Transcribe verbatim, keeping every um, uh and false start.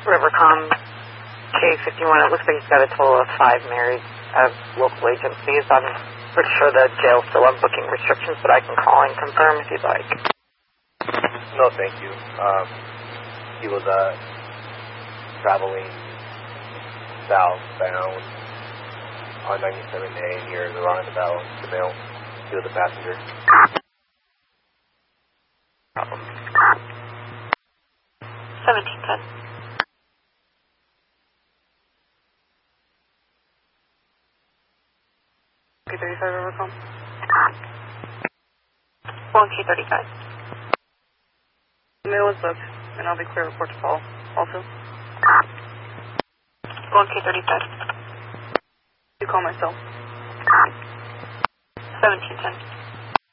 Rivercom K fifty-one. It looks like he's got a total of five married uh, local agencies. I'm pretty sure the jail still have booking restrictions, but I can call and confirm if you'd like. No, thank you. Um, he was uh, traveling southbound on ninety-seven A near the roundabout, the mail. He was a passenger. Problem. seventeen ten. K thirty-five Rivercom. one K thirty-five. The mail is booked, and I'll be clear report to call. Also, one K thirty-five. you call myself. seventeen ten.